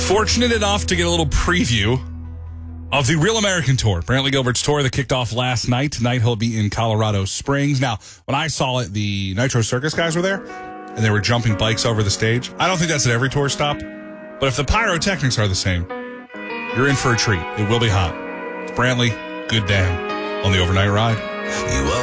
Fortunate enough to get a little preview of the Real American Tour. Brantley Gilbert's tour that kicked off last night. Tonight he'll be in Colorado Springs. Now, when I saw it, the Nitro Circus guys were there, and they were jumping bikes over the stage. I don't think that's at every tour stop, but if the pyrotechnics are the same, you're in for a treat. It will be hot. It's Brantley, good damn, on the overnight ride.